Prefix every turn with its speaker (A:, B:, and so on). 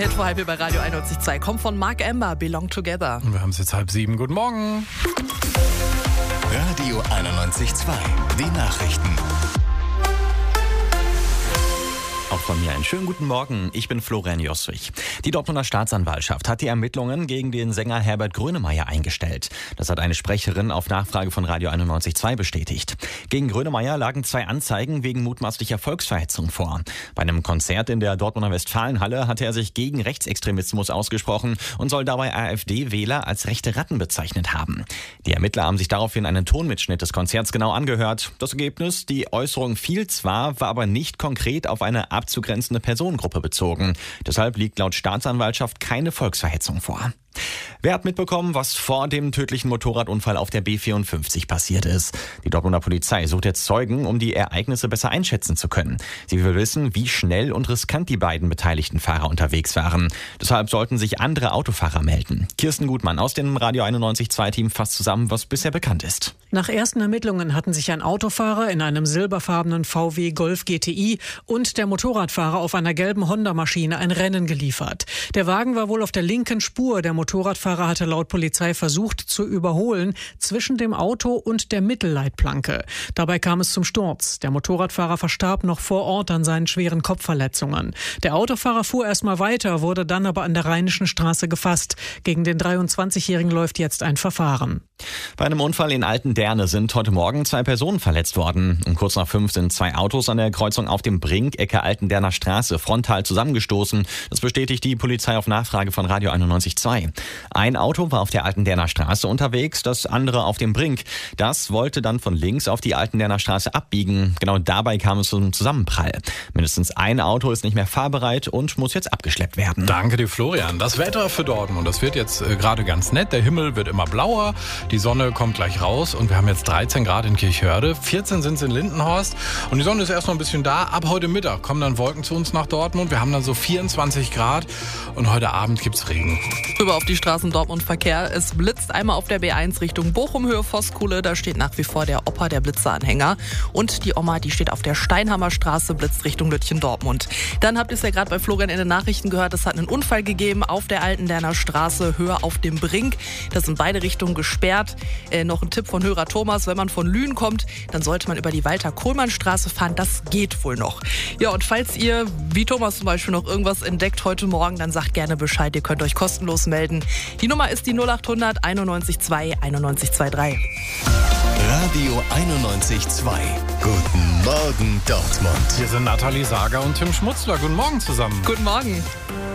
A: Hit vor halb hier bei Radio 91.2 kommt von Mark Ember, Belong Together.
B: Und wir haben es jetzt 6:30. Guten Morgen.
C: Radio 91.2, die Nachrichten.
D: Auch von mir einen schönen guten Morgen. Ich bin Florian Jostrich. Die Dortmunder Staatsanwaltschaft hat die Ermittlungen gegen den Sänger Herbert Grönemeyer eingestellt. Das hat eine Sprecherin auf Nachfrage von Radio 91.2 bestätigt. Gegen Grönemeyer lagen 2 Anzeigen wegen mutmaßlicher Volksverhetzung vor. Bei einem Konzert in der Dortmunder Westfalenhalle hatte er sich gegen Rechtsextremismus ausgesprochen und soll dabei AfD-Wähler als rechte Ratten bezeichnet haben. Die Ermittler haben sich daraufhin einen Tonmitschnitt des Konzerts genau angehört. Das Ergebnis: Die Äußerung fiel zwar, war aber nicht konkret auf eine abzugrenzende Personengruppe bezogen. Deshalb liegt laut Staatsanwaltschaft keine Volksverhetzung vor. Wer hat mitbekommen, was vor dem tödlichen Motorradunfall auf der B54 passiert ist? Die Dortmunder Polizei sucht jetzt Zeugen, um die Ereignisse besser einschätzen zu können. Sie will wissen, wie schnell und riskant die beiden beteiligten Fahrer unterwegs waren. Deshalb sollten sich andere Autofahrer melden. Kirsten Gutmann aus dem Radio 91.2-Team fasst zusammen, was bisher bekannt ist.
E: Nach ersten Ermittlungen hatten sich ein Autofahrer in einem silberfarbenen VW Golf GTI und der Motorradfahrer auf einer gelben Honda-Maschine ein Rennen geliefert. Der Wagen war wohl auf der linken Spur. Der Motorradfahrer hatte laut Polizei versucht zu überholen zwischen dem Auto und der Mittelleitplanke. Dabei kam es zum Sturz. Der Motorradfahrer verstarb noch vor Ort an seinen schweren Kopfverletzungen. Der Autofahrer fuhr erstmal weiter, wurde dann aber an der Rheinischen Straße gefasst. Gegen den 23-Jährigen läuft jetzt ein Verfahren.
D: Bei einem Unfall in Altenderne sind heute Morgen 2 Personen verletzt worden. Um kurz nach 5 sind 2 Autos an der Kreuzung auf dem Brink, Ecke Altenderner Straße, frontal zusammengestoßen. Das bestätigt die Polizei auf Nachfrage von Radio 91.2. Ein Auto war auf der Altenderner Straße unterwegs, das andere auf dem Brink. Das wollte dann von links auf die Altenderner Straße abbiegen. Genau dabei kam es zum Zusammenprall. Mindestens ein Auto ist nicht mehr fahrbereit und muss jetzt abgeschleppt werden.
B: Danke dir, Florian. Das Wetter für Dortmund, das wird jetzt gerade ganz nett. Der Himmel wird immer blauer, die Sonne kommt gleich raus und wir haben jetzt 13 Grad in Kirchhörde, 14 sind es in Lindenhorst und die Sonne ist erst noch ein bisschen da. Ab heute Mittag kommen dann Wolken zu uns nach Dortmund. Wir haben dann so 24 Grad und heute Abend gibt's Regen.
A: Über auf die Straßen Dortmund-Verkehr. Es blitzt einmal auf der B1 Richtung Bochum, Höhe Voskuhle. Da steht nach wie vor der Opa, der Blitzeranhänger. Und die Oma, die steht auf der Steinhammerstraße, blitzt Richtung Lütchen-Dortmund. Dann habt ihr es ja gerade bei Florian in den Nachrichten gehört. Es hat einen Unfall gegeben auf der Altenderner Straße, Höhe auf dem Brink. Da sind beide Richtungen gesperrt. Noch ein Tipp von Hörer Thomas: Wenn man von Lünen kommt, dann sollte man über die Walter-Kohlmann-Straße fahren. Das geht wohl noch. Ja, und falls ihr, wie Thomas zum Beispiel, noch irgendwas entdeckt heute Morgen, dann sagt gerne Bescheid. Ihr könnt euch kostenlos melden. Die Nummer ist die 0800 91 2 91 23.
C: Radio 91.2. Guten Morgen, Dortmund.
B: Hier sind Nathalie Sager und Tim Schmutzler. Guten Morgen zusammen.
A: Guten Morgen.